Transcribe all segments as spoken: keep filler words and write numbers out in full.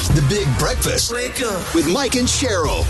The Big Breakfast with Mike and Cheryl.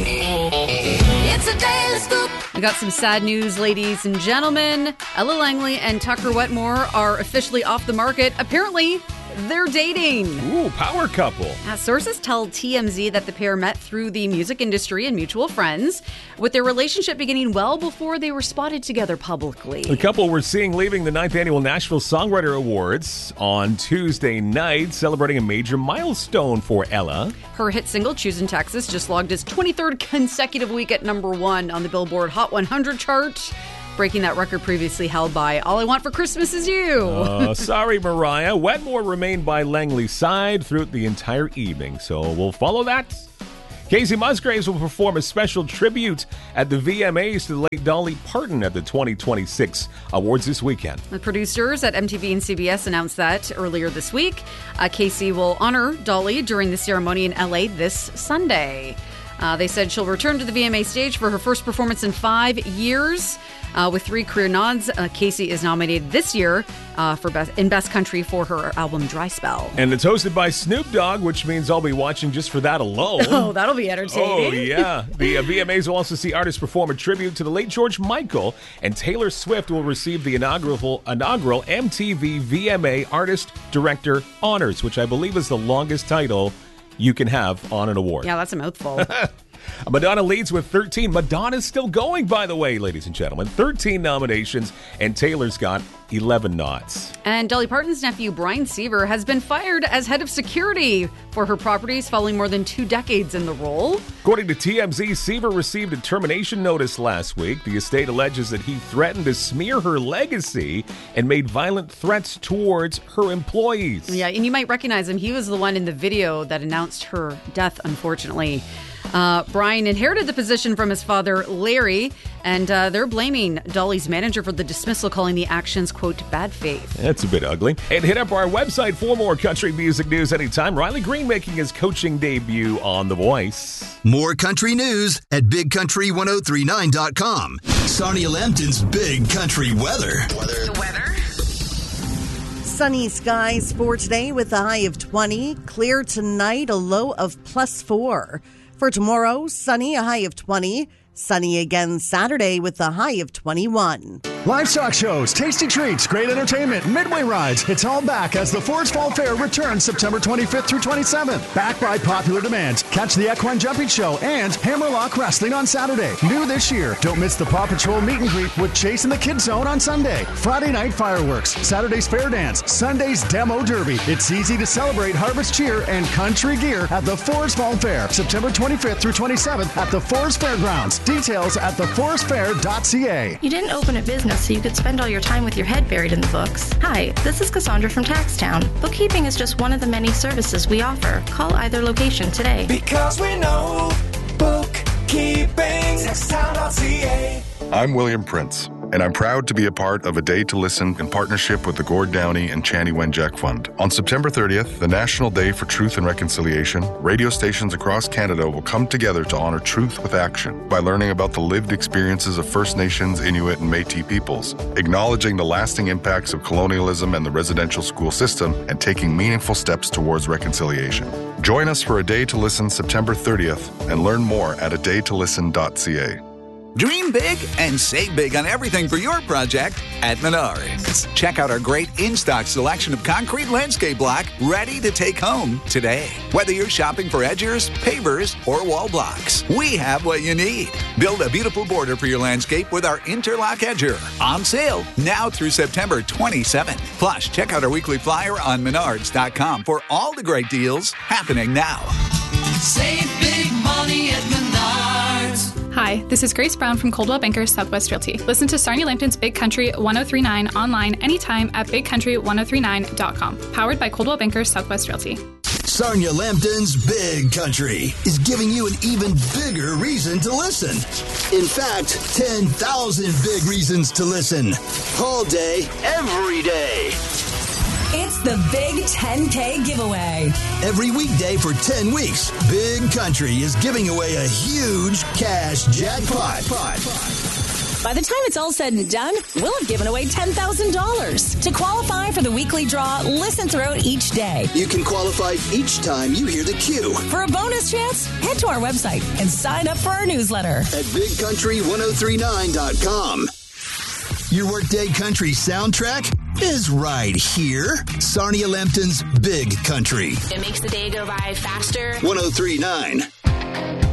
It's a daily scoop. We got some sad news, ladies and gentlemen. Ella Langley and Tucker Wetmore are officially off the market. Apparently, they're dating. Ooh, power couple. Uh, sources tell T M Z that the pair met through the music industry and mutual friends, with their relationship beginning well before they were spotted together publicly. The couple we're seeing leaving the ninth Annual Nashville Songwriter Awards on Tuesday night, celebrating a major milestone for Ella. Her hit single, Choosing Texas, just logged its twenty-third consecutive week at number one on the Billboard Hot one hundred chart, breaking that record previously held by All I Want for Christmas Is You. uh, sorry, Mariah. Wetmore remained by Langley's side throughout the entire evening, so we'll follow that. Casey Musgraves will perform a special tribute at the V M As to the late Dolly Parton at the twenty twenty-six awards this weekend. The producers at M T V and C B S announced that earlier this week. Uh, Casey will honor Dolly during the ceremony in L A this Sunday. Uh, they said she'll return to the V M A stage for her first performance in five years. Uh, with three career nods, uh, Casey is nominated this year uh, for best, in Best Country for her album Dry Spell. And it's hosted by Snoop Dogg, which means I'll be watching just for that alone. Oh, that'll be entertaining. Oh, yeah. The uh, V M As will also see artists perform a tribute to the late George Michael, and Taylor Swift will receive the inaugural, inaugural M T V V M A Artist Director Honors, which I believe is the longest title you can have on an award. Yeah, that's a mouthful. Madonna leads with thirteen. Madonna's still going, by the way, ladies and gentlemen. thirteen nominations, and Taylor's got eleven nods. And Dolly Parton's nephew, Brian Seaver, has been fired as head of security for her properties following more than two decades in the role. According to T M Z, Seaver received a termination notice last week. The estate alleges that he threatened to smear her legacy and made violent threats towards her employees. Yeah, and you might recognize him. He was the one in the video that announced her death, unfortunately. Uh, Brian inherited the position from his father, Larry, and uh, they're blaming Dolly's manager for the dismissal, calling the actions, quote, bad faith. That's a bit ugly. And hit up our website for more country music news anytime. Riley Green making his coaching debut on The Voice. More country news at big country ten thirty-nine dot com. Sonia Lambton's Big Country Weather. Weather. The weather. Sunny skies for today with a high of twenty. Clear tonight, a low of plus four. For tomorrow, sunny, a high of twenty. Sunny again Saturday with a high of twenty-one. Livestock shows, tasty treats, great entertainment, midway rides. It's all back as the Forest Fall Fair returns September twenty-fifth through twenty-seventh. Back by popular demand. Catch the Equine Jumping Show and Hammerlock Wrestling on Saturday. New this year. Don't miss the Paw Patrol meet and greet with Chase in the Kids Zone on Sunday. Friday night fireworks, Saturday's fair dance, Sunday's demo derby. It's easy to celebrate harvest cheer and country gear at the Forest Fall Fair September twenty-fifth through twenty-seventh at the Forest Fairgrounds. Details at the forest fair dot c a. You didn't open a business so you could spend all your time with your head buried in the books. Hi, this is Cassandra from Taxtown. Bookkeeping is just one of the many services we offer. Call either location today. Because we know bookkeeping. Taxtown dot c a. I'm William Prince, and I'm proud to be a part of A Day to Listen in partnership with the Gord Downey and Chanie Wenjack Fund. On September thirtieth, the National Day for Truth and Reconciliation, radio stations across Canada will come together to honor truth with action by learning about the lived experiences of First Nations, Inuit, and Métis peoples, acknowledging the lasting impacts of colonialism and the residential school system, and taking meaningful steps towards reconciliation. Join us for A Day to Listen September thirtieth and learn more at a day to listen dot c a. Dream big and save big on everything for your project at Menards. Check out our great in-stock selection of concrete landscape block ready to take home today. Whether you're shopping for edgers, pavers, or wall blocks, we have what you need. Build a beautiful border for your landscape with our Interlock Edger. On sale now through September twenty-seventh. Plus, check out our weekly flyer on menards dot com for all the great deals happening now. Save big money at Menards. Hi, this is Grace Brown from Coldwell Banker Southwest Realty. Listen to Sarnia Lambton's Big Country ten thirty-nine online anytime at big country ten thirty-nine dot com. Powered by Coldwell Banker Southwest Realty. Sarnia Lambton's Big Country is giving you an even bigger reason to listen. In fact, ten thousand big reasons to listen. All day, every day. It's the Big ten K giveaway. Every weekday for ten weeks, Big Country is giving away a huge cash jackpot. By the time it's all said and done, we'll have given away ten thousand dollars. To qualify for the weekly draw, listen throughout each day. You can qualify each time you hear the cue. For a bonus chance, head to our website and sign up for our newsletter at big country ten thirty-nine dot com. Your workday country soundtrack is right here. Sarnia Lambton's Big Country. It makes the day go by faster. ten thirty-nine